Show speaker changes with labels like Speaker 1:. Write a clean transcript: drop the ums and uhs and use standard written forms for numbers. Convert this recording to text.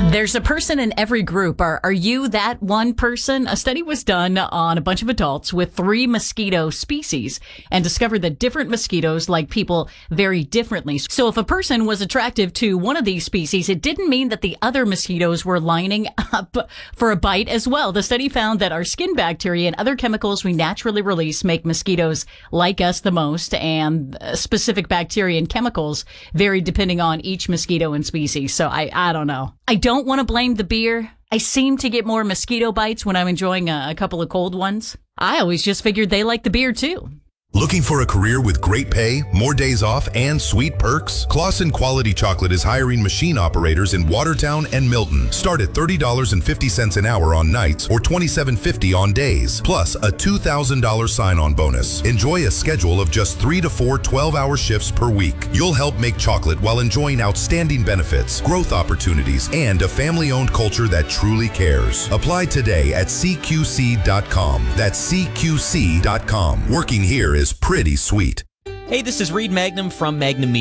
Speaker 1: There's a person in every group. Are you that one person? A study was done on a bunch of adults with 3 mosquito species and discovered that different mosquitoes like people very differently. So if a person was attractive to one of these species, it didn't mean that the other mosquitoes were lining up for a bite as well. The study found that our skin bacteria and other chemicals we naturally release make mosquitoes like us the most, and specific bacteria and chemicals vary depending on each mosquito and species. So I don't know. I don't want to blame the beer. I seem to get more mosquito bites when I'm enjoying a couple of cold ones. I always just figured they like the beer too.
Speaker 2: Looking for a career with great pay, more days off, and sweet perks? Claussen Quality Chocolate is hiring machine operators in Watertown and Milton. Start at $30.50 an hour on nights or $27.50 on days, plus a $2,000 sign-on bonus. Enjoy a schedule of just 3 to 4 12-hour shifts per week. You'll help make chocolate while enjoying outstanding benefits, growth opportunities, and a family-owned culture that truly cares. Apply today at CQC.com. That's CQC.com. Working here is pretty sweet.
Speaker 3: Hey, this is Reed Magnum from Magnum Media.